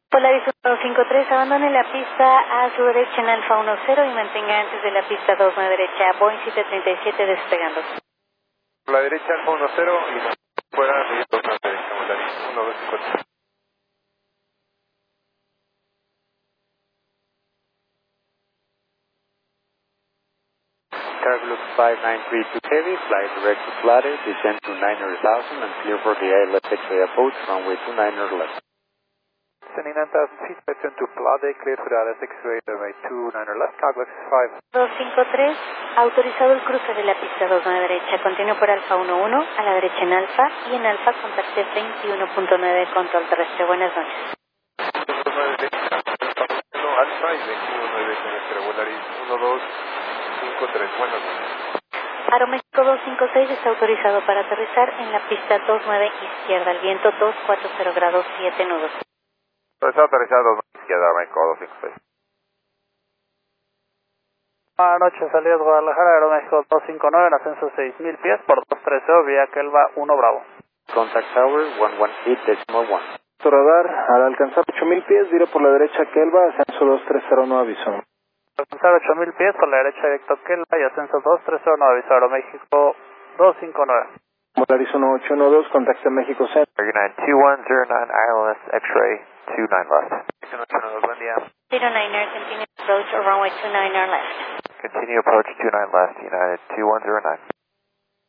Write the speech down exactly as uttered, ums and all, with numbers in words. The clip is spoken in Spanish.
Polaris uno cinco tres, abandone la pista a su derecha en Alfa uno cero y mantenga antes de la pista dos nueve derecha, Boeing siete treinta y siete despegando. Por la derecha Alfa uno cero y fuera de dos nueve derecha, Polaris uno dos cinco tres. Carglux five nine three two heavy, fly direct to Flatter, descend to niner thousand and clear for the I L S X-ray approach, runway two niner left. Sending nine thousand feet, return to Flatter, clear for the I L S X-ray, runway two niner left, Carglux five. dos cinco tres, autorizado el cruce de la pista dos nueve derecha, continúo por Alfa uno uno, a la derecha en Alfa, y en Alfa contacte veintiuno punto nueve control terrestre, buenas noches. Alfa y veintiuno punto nueve terrestre, Polaris uno dos cinco tres, buenas noches. Aeroméxico dos cinco seis está autorizado para aterrizar en la pista dos nueve izquierda, al viento dos cuatro cero grados siete nudos. Está aterrizado izquierda, Aeroméxico dos cinco seis. Buenas noches, salidas Guadalajara, Aeroméxico dos cinco nueve, en ascenso seis mil pies por dos trece, vía Kelva uno Bravo. Contact Tower one one eight decimal one. Radar, al alcanzar ocho mil pies, viro por la derecha Kelva, ascenso dos tres cero, no aviso. Alcanzar ocho mil pies por la derecha directo Kelva y ascenso dos tres cero, no aviso, Aeroméxico dos cinco nueve. Polaris uno ocho uno dos, contacte México Center. nine two one zero nine I L S X-ray two nine left. uno ocho uno dos, buen día. zero niner, continue approach runway two niner left. Continue approach two nine left, United two one zero nine.